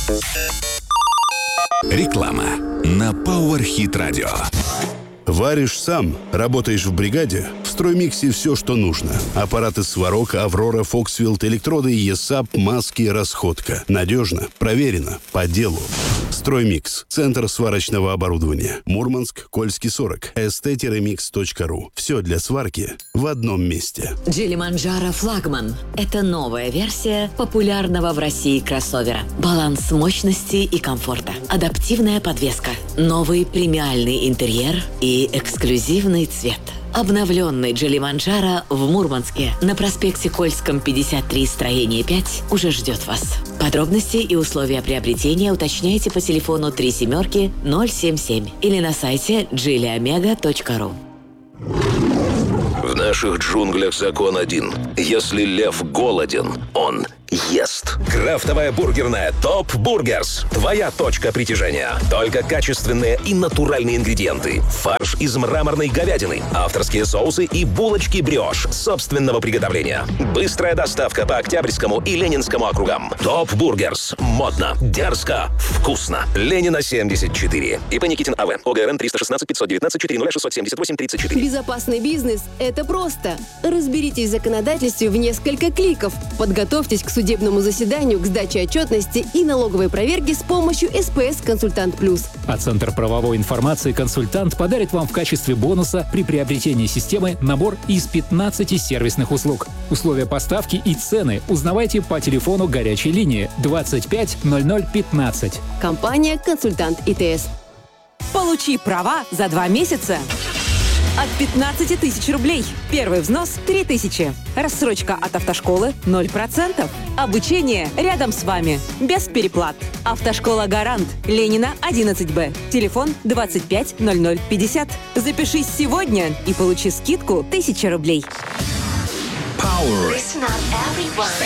Реклама на Power Hit Radio. Варишь сам? Работаешь в бригаде? В Строймиксе все, что нужно. Аппараты Сварог, Аврора, Фоксвилд, электроды, ЕСАП, маски, расходка. Надежно, проверено, по делу. Строймикс. Центр сварочного оборудования. Мурманск, Кольский 40. st-mix.ru. Все для сварки в одном месте. Джили-Манджаро Флагман. Это новая версия популярного в России кроссовера. Баланс мощности и комфорта. Адаптивная подвеска. Новый премиальный интерьер и эксклюзивный цвет. Обновленный Джили-Манджаро в Мурманске на проспекте Кольском 53, строение 5 уже ждет вас. Подробности и условия приобретения уточняйте по телефону 37-077 или на сайте jiliomega.ru. В наших джунглях закон один. Если лев голоден, он ест. Крафтовая бургерная ТОП Бургерс. Твоя точка притяжения. Только качественные и натуральные ингредиенты. Фарш из мраморной говядины. Авторские соусы и булочки брioche собственного приготовления. Быстрая доставка по Октябрьскому и Ленинскому округам. ТОП Бургерс. Модно, дерзко, вкусно. Ленина 74. ИП Никитин АВ. ОГРН 316 519 400 678 34. Безопасный бизнес – это просто. Разберитесь в законодательстве в несколько кликов. Подготовьтесь к судебному заседанию, к сдаче отчетности и налоговой проверке с помощью СПС Консультант Плюс. А Центр правовой информации «Консультант» подарит вам в качестве бонуса при приобретении системы набор из 15 сервисных услуг. Условия поставки и цены узнавайте по телефону горячей линии 25 00 15. Компания «Консультант ИТС». Получи права за 2 месяца от 15 тысяч рублей. Первый взнос – 3 тысячи. Рассрочка от автошколы – 0%. Обучение рядом с вами. Без переплат. Автошкола «Гарант». Ленина, 11Б. Телефон 25 00 50. Запишись сегодня и получи скидку 1000 рублей. Power